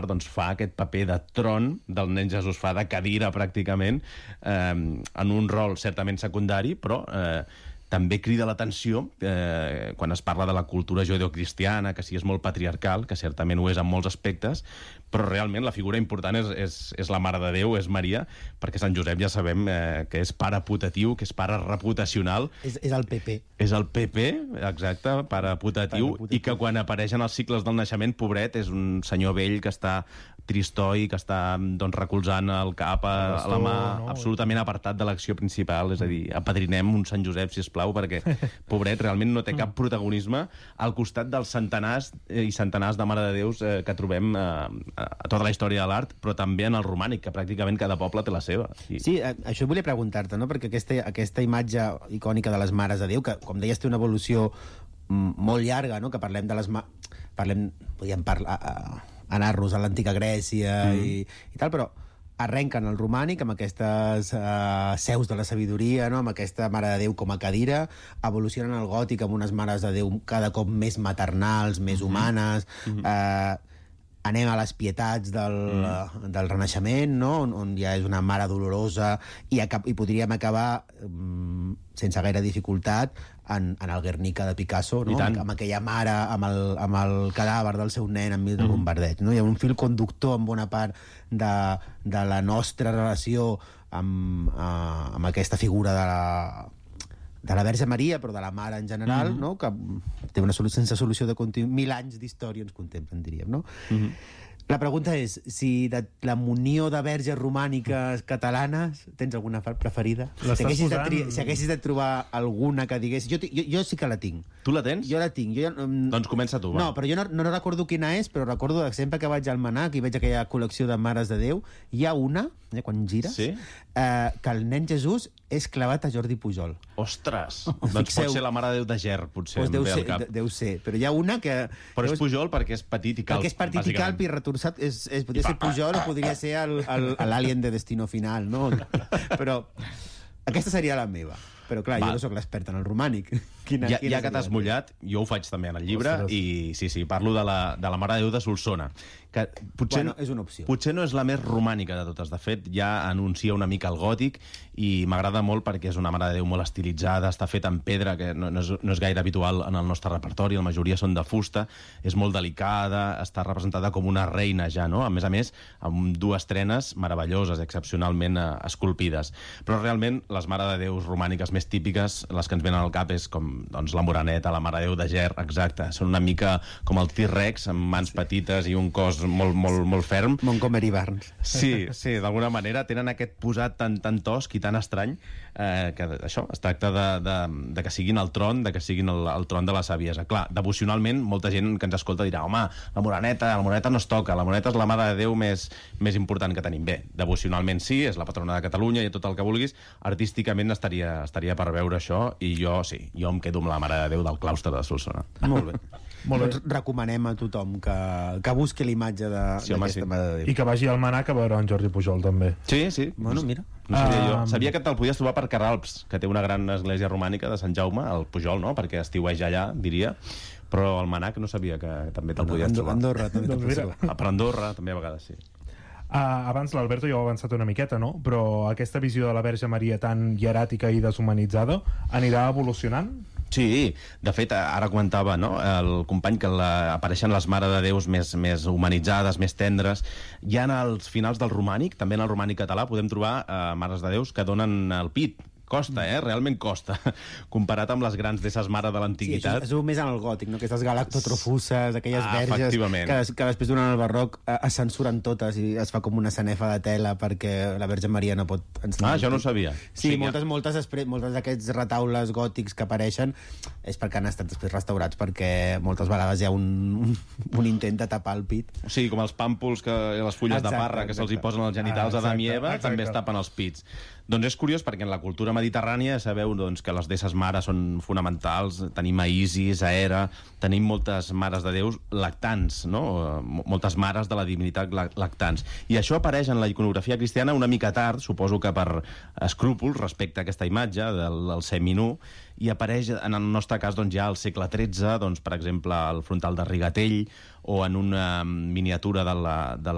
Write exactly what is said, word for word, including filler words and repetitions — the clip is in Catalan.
doncs, fa aquest paper de tron del nen Jesús, fa de cadira pràcticament, eh, en un rol certament secundari, però eh, també crida l'atenció eh, quan es parla de la cultura judeocristiana, que sí és molt patriarcal, que certament ho és en molts aspectes, però realment la figura important és, és, és la Mare de Déu, és Maria, perquè Sant Josep ja sabem eh, que és pare putatiu, que és pare reputacional. És, és el P P. És el P P, exacte, pare putatiu, putatiu, i que quan apareixen els cicles del naixement, pobret, és un senyor vell que està tristoi, que està doncs, recolzant el cap a, a la mà, no? absolutament apartat de l'acció principal, és a dir, apadrinem un Sant Josep, si us plau, perquè, pobret, realment no té cap protagonisme al costat dels centenars i centenars de Mare de Déus eh, que trobem eh, a tota la història de l'art, però també en el romànic, que pràcticament cada poble té la seva. I... Sí, això volia preguntar-te, no? Perquè aquesta, aquesta imatge icònica de les Mares de Déu, que, com deies, té una evolució molt llarga, no? Que parlem de les... Ma... Parlem... Podríem parlar... anar-nos a l'antiga Grècia mm. i, i tal, però arrenquen el romànic amb aquestes uh, seus de la sabidoria, no? Amb aquesta Mare de Déu com a cadira, evolucionen al gòtic amb unes Mares de Déu cada cop més maternals, més mm-hmm. humanes, mm-hmm. Uh, anem a les pietats del, mm. uh, del Renaixement, no? on, on ja és una mare dolorosa, i, acab i podríem acabar um, sense gaire dificultat en, en el Guernica de Picasso, no? Amb, amb aquella mare, amb el, amb el cadàver del seu nen enmig del mm. bombardeig. No? Hi ha un fil conductor en bona part de, de la nostra relació amb, uh, amb aquesta figura de la, de la Verge Maria, però de la mare en general, mm. no? Que té una solució, sense solució de continu, mil anys d'història ens contemplen, diríem, no? Mm. La pregunta és si de la munió de verges romàniques catalanes tens alguna preferida? Si haguessis, posant... de si haguessis de trobar alguna que digués... Jo, jo, jo sí que la tinc. Tu la tens? Jo la tinc. Jo, um... Doncs comença tu, va. No, però jo no, no recordo quina és, però recordo que sempre que vaig al Manac i veig aquella col·lecció de Mares de Déu, hi ha una, eh, quan gires, sí? eh, que el nen Jesús és clavat a Jordi Pujol. Ostres! Doncs pot ser la Mare de Déu de Ger, potser. Pues deu, ser, deu ser, però hi ha una que... Però és Pujol perquè és petit i calp. Perquè és petit i calp i retorçat. És, és, podria ser Pujol o podria ser l'Alien de Destino Final, no? Però aquesta seria la meva. Però clar, Va. jo no sóc l'expert en el romànic. Quina, ja quina ja que t'has mullat, jo ho faig també en el llibre. Ostres. I sí, sí, parlo de la, de la Mare de Déu de Solsona, que potser, bueno, és una opció. Potser no és la més romànica de totes. De fet, ja anuncia una mica el gòtic i m'agrada molt perquè és una Mare de Déu molt estilitzada, està feta en pedra, que no, no, és, no és gaire habitual en el nostre repertori, la majoria són de fusta, és molt delicada, està representada com una reina ja, no? A més a més, amb dues trenes meravelloses, excepcionalment eh, esculpides. Però realment, les Mare de Déus romàniques més típiques, les que ens venen al cap és com doncs, la Moreneta, la Mare de Déu de Ger, exacte. Són una mica com el T-Rex, amb mans sí. petites i un cos molt, molt, molt ferm. Montgomery Barnes. Sí, sí, d'alguna manera tenen aquest posat tan, tan tosc i tan estrany eh, que això, es tracta de, de, de que siguin el tron, de que siguin el, el tron de la saviesa. Clar, devocionalment, molta gent que ens escolta dirà, home, la Moreneta, la Moreneta no es toca, la Moreneta és la Mare de Déu més, més important que tenim. Bé, devocionalment sí, és la patrona de Catalunya i tot el que vulguis, artísticament estaria, estaria per veure això, i jo sí, jo em quedo amb la Mare de Déu del claustre de Solsona. Molt bé. Molt bé. Doncs recomanem a tothom que, que busqui l'imatge d'aquesta sí, sí. Mare de Déu. I que vagi al Manac a veure en Jordi Pujol, també. Sí, sí. Bueno, mira. No sabia um... jo. Sabia que te'l podies trobar per Carralps, que té una gran església romànica de Sant Jaume, el Pujol, no?, perquè estiueja allà, diria, però al Manac no sabia que també te'l podies trobar. Andorra també te'l podies trobar. Per Andorra també a vegades, sí. Uh, abans l'Alberto ja ho ha avançat una miqueta, no? Però aquesta visió de la Verge Maria tan hieràtica i deshumanitzada anirà evolucionant? Sí, de fet, ara comentava, no?, el company que la, apareixen les Mare de Déus més, més humanitzades, més tendres. Ja en els finals del romànic, també en el romànic català, podem trobar eh, Mares de Déus que donen el pit. Costa, eh? Realment costa. Comparat amb les grans d'esses Mare de l'Antiguitat. Sí, això és més en el gòtic, no? Aquestes galactotrofuses, aquelles ah, verges que, que després durant el barroc eh, es censuren totes i es fa com una sanefa de tela perquè la Verge Maria no pot ensenyar. Ah, això no ho sabia. Sí, sí, moltes, ja. moltes, moltes d'aquests retaules gòtics que apareixen és perquè han estat després restaurats, perquè moltes vegades hi ha un, un intent de tapar el pit. O sigui, com els pàmpols, que, les fulles exacte, de parra que se'ls hi posen als genitals ah, exacte, a Adam i Eva, exacte. També es tapen els pits. Doncs és curiós perquè en la cultura mediterrània sabeu doncs, que les déesses mares són fonamentals. Tenim a Isis, a Hera, tenim moltes mares de déus lactants, no? Moltes mares de la divinitat lactants. I això apareix en la iconografia cristiana una mica tard, suposo que per escrúpols respecte a aquesta imatge del, del seminú, i apareix en el nostre cas doncs, ja al segle tretze, doncs, per exemple, al frontal de Rigatell, o en una miniatura de la, de